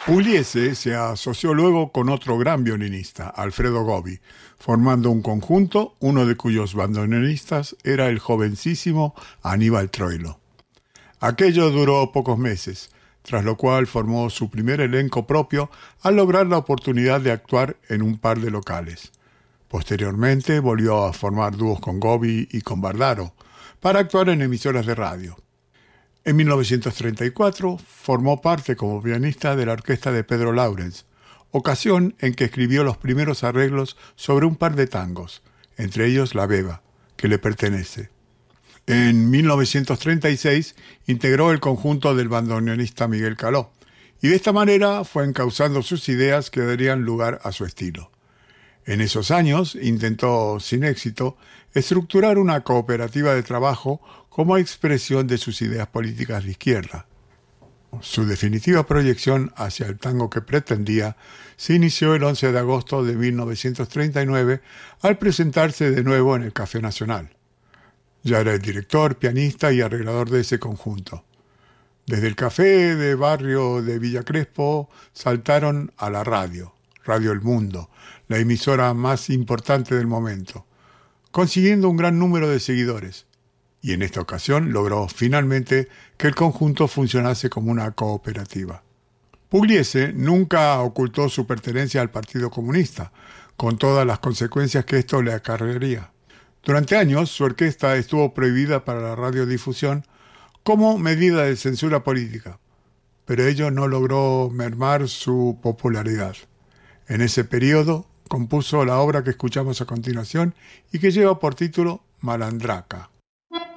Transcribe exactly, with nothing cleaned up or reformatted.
Pugliese se asoció luego con otro gran violinista, Alfredo Gobbi, formando un conjunto, uno de cuyos bandoneonistas era el jovencísimo Aníbal Troilo. Aquello duró pocos meses, tras lo cual formó su primer elenco propio al lograr la oportunidad de actuar en un par de locales. Posteriormente volvió a formar dúos con Gobbi y con Bardaro, para actuar en emisoras de radio. En mil novecientos treinta y cuatro formó parte como pianista de la orquesta de Pedro Laurens, ocasión en que escribió los primeros arreglos sobre un par de tangos, entre ellos La Beba, que le pertenece. En mil novecientos treinta y seis integró el conjunto del bandoneonista Miguel Caló, y de esta manera fue encauzando sus ideas que darían lugar a su estilo. En esos años intentó, sin éxito, estructurar una cooperativa de trabajo como expresión de sus ideas políticas de izquierda. Su definitiva proyección hacia el tango que pretendía se inició el once de agosto de mil novecientos treinta y nueve al presentarse de nuevo en el Café Nacional. Ya era el director, pianista y arreglador de ese conjunto. Desde el café de barrio de Villa Crespo saltaron a la radio, Radio El Mundo, la emisora más importante del momento, consiguiendo un gran número de seguidores. Y en esta ocasión logró finalmente que el conjunto funcionase como una cooperativa. Pugliese nunca ocultó su pertenencia al Partido Comunista, con todas las consecuencias que esto le acarrearía. Durante años su orquesta estuvo prohibida para la radiodifusión como medida de censura política, pero ello no logró mermar su popularidad. En ese periodo compuso la obra que escuchamos a continuación y que lleva por título Malandraca.